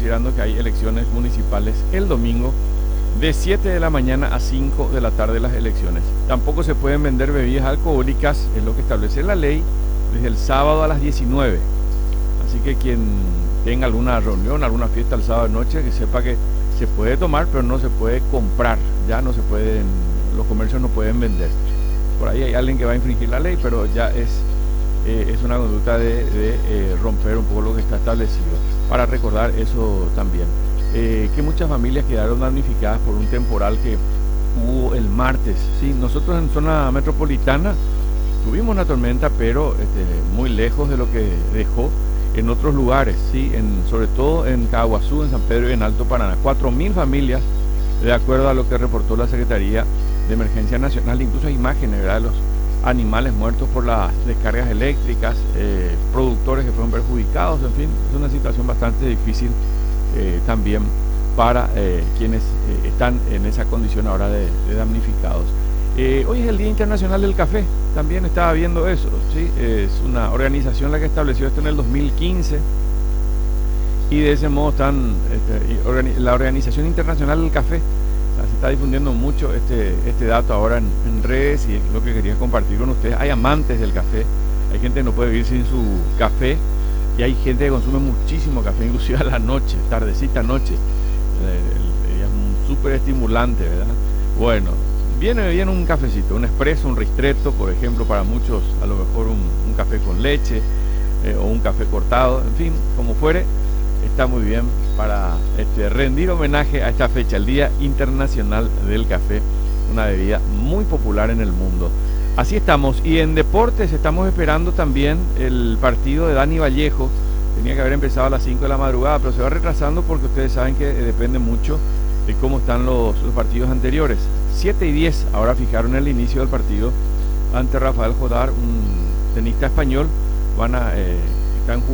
considerando que hay elecciones municipales el domingo de 7 de la mañana a 5 de la tarde las elecciones. Tampoco se pueden vender bebidas alcohólicas, es lo que establece la ley, desde el sábado a las 19. Así que quien tenga alguna reunión, alguna fiesta el sábado de noche, que sepa que se puede tomar, pero no se puede comprar, ya no se pueden, los comercios no pueden vender. Por ahí hay alguien que va a infringir la ley, pero ya es una conducta de romper un poco lo que está establecido. Para recordar eso también, que muchas familias quedaron damnificadas por un temporal que hubo el martes. ¿Sí? Nosotros en zona metropolitana tuvimos una tormenta, pero muy lejos de lo que dejó en otros lugares, ¿sí? Sobre todo en Caguazú, en San Pedro y en Alto Paraná. 4.000 familias, de acuerdo a lo que reportó la Secretaría de Emergencia Nacional. Incluso hay imágenes, ¿verdad?, de los animales muertos por las descargas eléctricas, productores que fueron perjudicados, en fin, es una situación bastante difícil también para quienes están en esa condición ahora de damnificados. Hoy es el Día Internacional del Café, también estaba viendo eso, ¿sí? Es una organización la que estableció esto en el 2015 y de ese modo están, la Organización Internacional del Café, o sea, se está difundiendo mucho este dato ahora en redes, y es lo que quería compartir con ustedes. Hay amantes del café, hay gente que no puede vivir sin su café, y hay gente que consume muchísimo café, inclusive a la noche, tardecita noche, es súper estimulante, ¿verdad? Bueno, viene bien un cafecito, un espresso, un ristretto, por ejemplo, para muchos a lo mejor un café con leche, o un café cortado, en fin, como fuere, está muy bien para rendir homenaje a esta fecha, el Día Internacional del Café, una bebida muy popular en el mundo. Así estamos. Y en deportes estamos esperando también el partido de Dani Vallejo. Tenía que haber empezado a las 5 de la madrugada, pero se va retrasando porque ustedes saben que depende mucho de cómo están los partidos anteriores. 7:10 ahora fijaron el inicio del partido ante Rafael Jodar, un tenista español. Están jugando